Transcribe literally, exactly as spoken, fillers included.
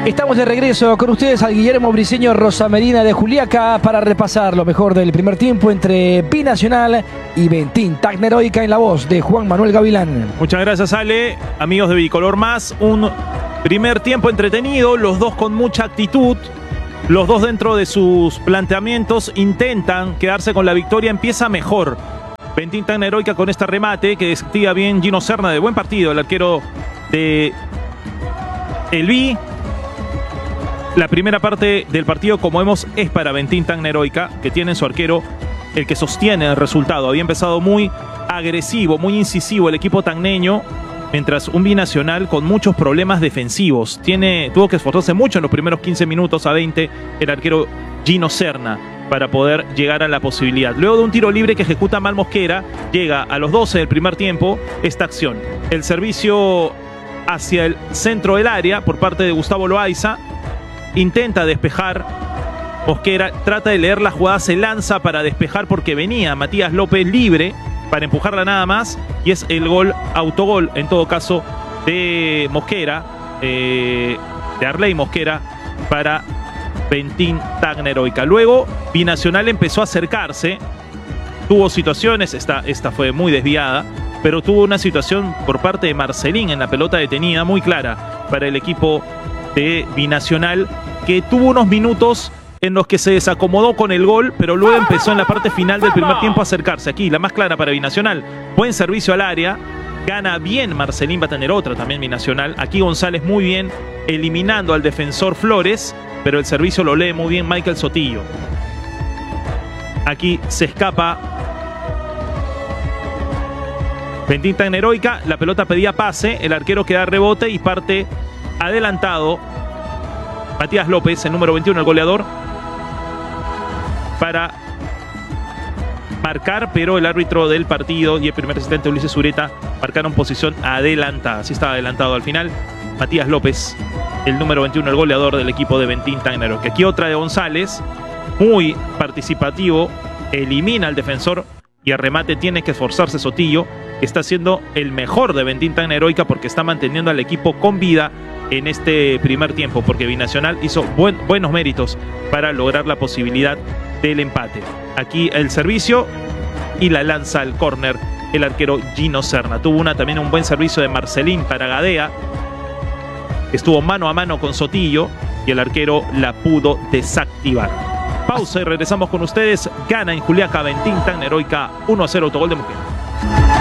Estamos de regreso con ustedes al Guillermo Briceño Rosamerina de Juliaca para repasar lo mejor del primer tiempo entre Binacional y Bentín Tecneroica, en la voz de Juan Manuel Gavilán. Muchas gracias, Ale. Amigos de Bicolor Más, un primer tiempo entretenido, los dos con mucha actitud, los dos dentro de sus planteamientos intentan quedarse con la victoria, empieza mejor Bentín Tecneroica con este remate que desactiva bien Gino Serna, de buen partido, el arquero de Elví. La primera parte del partido, como vemos, es para Bentín Tecneroica, que tiene en su arquero el que sostiene el resultado. Había empezado muy agresivo, muy incisivo el equipo tacneño, mientras un Binacional con muchos problemas defensivos. Tiene, tuvo que esforzarse mucho en los primeros quince minutos a veinte el arquero Gino Serna para poder llegar a la posibilidad. Luego de un tiro libre que ejecuta mal Mosquera, llega a los doce del primer tiempo esta acción. El servicio hacia el centro del área por parte de Gustavo Loaiza. Intenta despejar Mosquera, trata de leer la jugada, se lanza para despejar porque venía Matías López libre para empujarla nada más, y es el gol, autogol en todo caso, de Mosquera, eh, de Arley Mosquera para Bentín Tecneroica. Luego Binacional empezó a acercarse, tuvo situaciones, esta, esta fue muy desviada, pero tuvo una situación por parte de Marcelín en la pelota detenida muy clara para el equipo de Binacional, que tuvo unos minutos en los que se desacomodó con el gol, pero luego empezó en la parte final del primer tiempo a acercarse. Aquí la más clara para Binacional, buen servicio al área, gana bien Marcelín, va a tener otra también Binacional. Aquí González muy bien eliminando al defensor Flores, pero el servicio lo lee muy bien Michael Sotillo. Aquí se escapa Bentín Tecneroica, la pelota pedía pase, el arquero queda rebote y parte adelantado Matías López, el número veintiuno, el goleador, para marcar, pero el árbitro del partido y el primer asistente Ulises Ureta marcaron posición adelantada. Así estaba adelantado al final Matías López, el número veintiuno, el goleador del equipo de Bentín Tecneroica. Aquí otra de González, muy participativo, elimina al defensor y a remate tiene que esforzarse Sotillo, que está siendo el mejor de Bentín Tecneroica porque está manteniendo al equipo con vida en este primer tiempo, porque Binacional hizo buen, buenos méritos para lograr la posibilidad del empate. Aquí el servicio y la lanza al córner el arquero Gino Serna. Tuvo una, también un buen servicio de Marcelín para Gadea, estuvo mano a mano con Sotillo y el arquero la pudo desactivar. Pausa y regresamos con ustedes. Gana en Juliaca Bentín Tecneroica uno a cero, autogol de Mosquera.